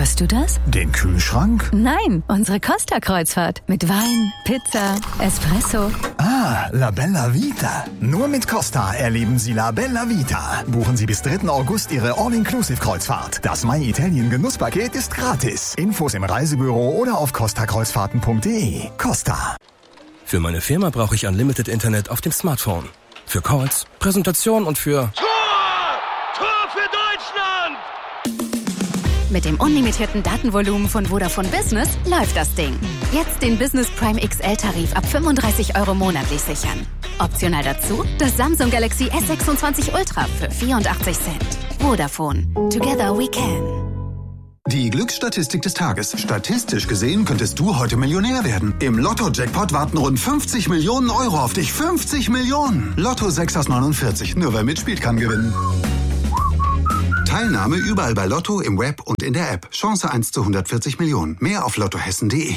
Hörst du das? Den Kühlschrank? Nein, unsere Costa-Kreuzfahrt. Mit Wein, Pizza, Espresso. Ah, La Bella Vita. Nur mit Costa erleben Sie La Bella Vita. Buchen Sie bis 3. August Ihre All-Inclusive-Kreuzfahrt. Das My Italien Genusspaket ist gratis. Infos im Reisebüro oder auf costakreuzfahrten.de. Costa. Für meine Firma brauche ich Unlimited Internet auf dem Smartphone. Für Calls, Präsentation und für... Tor für Deutschland! Mit dem unlimitierten Datenvolumen von Vodafone Business läuft das Ding. Jetzt den Business Prime XL-Tarif ab 35 € monatlich sichern. Optional dazu das Samsung Galaxy S26 Ultra für 84 Cent. Vodafone. Together we can. Die Glücksstatistik des Tages. Statistisch gesehen könntest du heute Millionär werden. Im Lotto-Jackpot warten rund 50 Millionen € auf dich. 50 Millionen! Lotto 6 aus 49. Nur wer mitspielt, kann gewinnen. Teilnahme überall bei Lotto, im Web und in der App. Chance 1 zu 140 Millionen. Mehr auf lottohessen.de.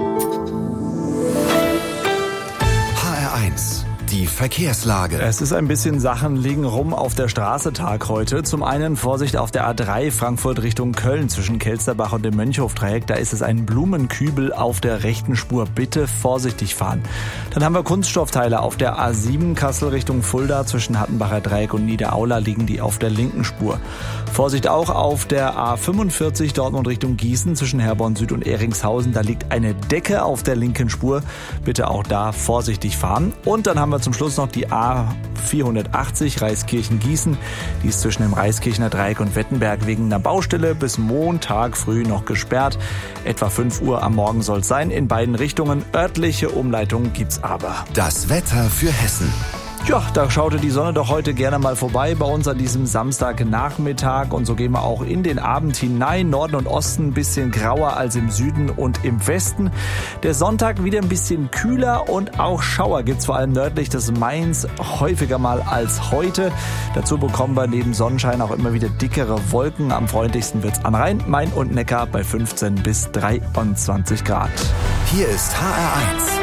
HR1, die Verkehrslage. Es ist ein bisschen Sachen liegen rum auf der Straße Tag heute. Zum einen Vorsicht auf der A3 Frankfurt Richtung Köln zwischen Kelsterbach und dem Mönchhofdreieck. Da ist es ein Blumenkübel auf der rechten Spur. Bitte vorsichtig fahren. Dann haben wir Kunststoffteile auf der A7 Kassel Richtung Fulda zwischen Hattenbacher Dreieck und Niederaula liegen die auf der linken Spur. Vorsicht auch auf der A45 Dortmund Richtung Gießen zwischen Herborn Süd und Ehringshausen. Da liegt eine Decke auf der linken Spur. Bitte auch da vorsichtig fahren. Und dann haben wir zum Schluss noch die A480 Reiskirchen-Gießen. Die ist zwischen dem Reiskirchener Dreieck und Wettenberg wegen einer Baustelle bis Montag früh noch gesperrt. Etwa 5 Uhr am Morgen soll es sein. In beiden Richtungen. Örtliche Umleitungen gibt's aber. Das Wetter für Hessen. Ja, da schaute die Sonne doch heute gerne mal vorbei bei uns an diesem Samstagnachmittag. Und so gehen wir auch in den Abend hinein. Norden und Osten ein bisschen grauer als im Süden und im Westen. Der Sonntag wieder ein bisschen kühler und auch Schauer gibt's vor allem nördlich des Mains häufiger mal als heute. Dazu bekommen wir neben Sonnenschein auch immer wieder dickere Wolken. Am freundlichsten wird's an Rhein, Main und Neckar bei 15 bis 23 Grad. Hier ist HR1.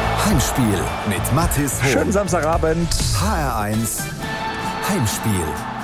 Heimspiel mit Mathis Hohn. Schönen Samstagabend. HR1 Heimspiel.